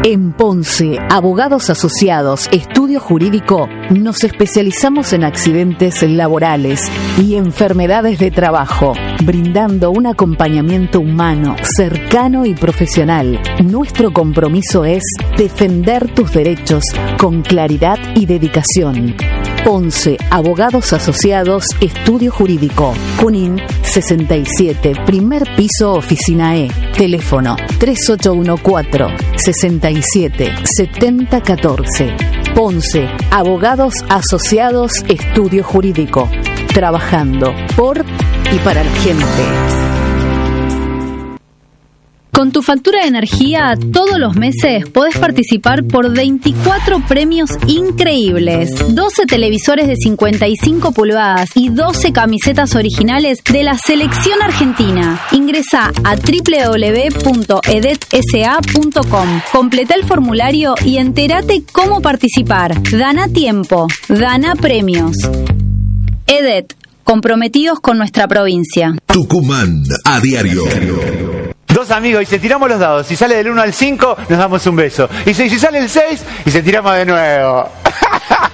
En Ponce, Abogados Asociados, Estudio Jurídico, nos especializamos en accidentes laborales y enfermedades de trabajo, brindando un acompañamiento humano, cercano y profesional. Nuestro compromiso es defender tus derechos con claridad y dedicación. Ponce, Abogados Asociados, Estudio Jurídico. Junín 67, primer piso, oficina E. Teléfono 3814-67-7014. Ponce, Abogados Asociados, Estudio Jurídico. Trabajando por y para la gente. Con tu factura de energía, todos los meses podés participar por 24 premios increíbles. 12 televisores de 55 pulgadas y 12 camisetas originales de la selección argentina. Ingresá a www.edetsa.com. Completá el formulario y entérate cómo participar. Gana tiempo, gana premios. EDET, comprometidos con nuestra provincia. Tucumán a diario. Dos amigos, y si tiramos los dados, si sale del 1 al 5, nos damos un beso. Y si sale el 6, y se tiramos de nuevo.